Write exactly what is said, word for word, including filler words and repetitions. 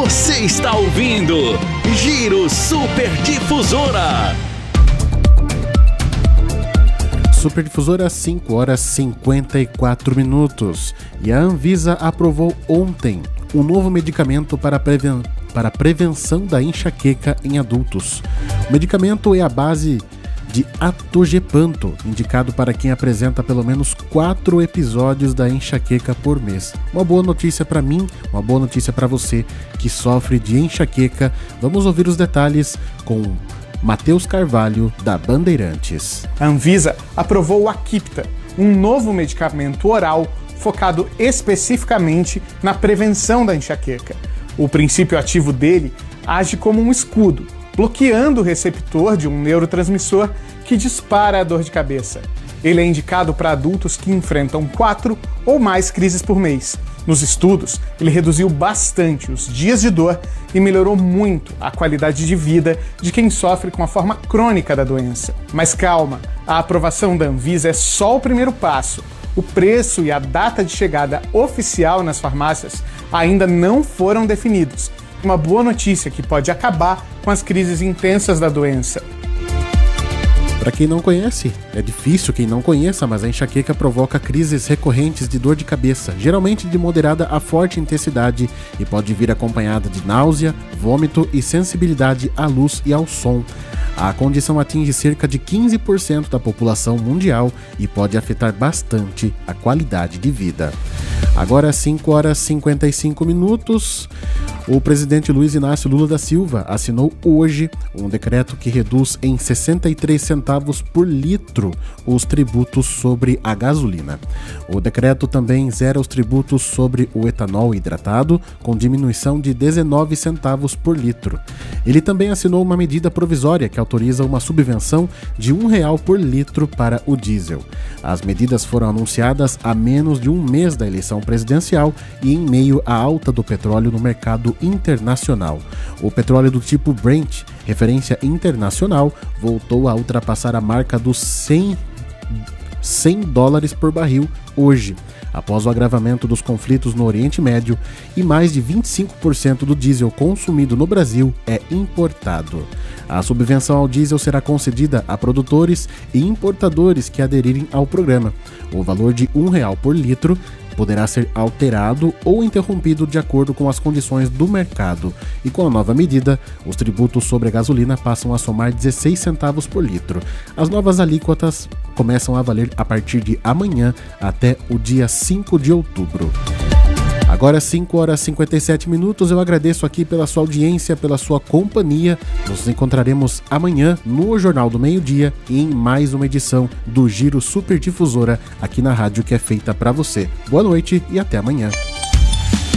Você está ouvindo Giro Super Difusora. Super Difusora, cinco horas e cinquenta e quatro minutos. E a Anvisa aprovou ontem um novo medicamento para, preven... para prevenção da enxaqueca em adultos. O medicamento é a base de atogepanto, indicado para quem apresenta pelo menos quatro episódios da enxaqueca por mês. Uma boa notícia para mim, uma boa notícia para você que sofre de enxaqueca. Vamos ouvir os detalhes com Matheus Carvalho, da Bandeirantes. A Anvisa aprovou o Aquipta, um novo medicamento oral focado especificamente na prevenção da enxaqueca. O princípio ativo dele age como um escudo, bloqueando o receptor de um neurotransmissor que dispara a dor de cabeça. Ele é indicado para adultos que enfrentam quatro ou mais crises por mês. Nos estudos, ele reduziu bastante os dias de dor e melhorou muito a qualidade de vida de quem sofre com a forma crônica da doença. Mas calma, a aprovação da Anvisa é só o primeiro passo. O preço e a data de chegada oficial nas farmácias ainda não foram definidos. Uma boa notícia que pode acabar com as crises intensas da doença. Para quem não conhece, é difícil quem não conheça, mas a enxaqueca provoca crises recorrentes de dor de cabeça, geralmente de moderada a forte intensidade, e pode vir acompanhada de náusea, vômito e sensibilidade à luz e ao som. A condição atinge cerca de quinze por cento da população mundial e pode afetar bastante a qualidade de vida. Agora, cinco horas e cinquenta e cinco minutos. O presidente Luiz Inácio Lula da Silva assinou hoje um decreto que reduz em sessenta e três centavos por litro os tributos sobre a gasolina. O decreto também zera os tributos sobre o etanol hidratado, com diminuição de dezenove centavos por litro. Ele também assinou uma medida provisória que autoriza uma subvenção de um real por litro para o diesel. As medidas foram anunciadas há menos de um mês da eleição presidencial e em meio à alta do petróleo no mercado internacional. O petróleo do tipo Brent, referência internacional, voltou a ultrapassar a marca dos cem dólares por barril hoje, após o agravamento dos conflitos no Oriente Médio, e mais de vinte e cinco por cento do diesel consumido no Brasil é importado. A subvenção ao diesel será concedida a produtores e importadores que aderirem ao programa. O valor de um real por litro poderá ser alterado ou interrompido de acordo com as condições do mercado. E com a nova medida, os tributos sobre a gasolina passam a somar dezesseis centavos por litro. As novas alíquotas começam a valer a partir de amanhã até o dia cinco de outubro. Agora, cinco horas e cinquenta e sete minutos, eu agradeço aqui pela sua audiência, pela sua companhia. Nos encontraremos amanhã no Jornal do Meio-Dia e em mais uma edição do Giro Super Difusora aqui na rádio que é feita para você. Boa noite e até amanhã.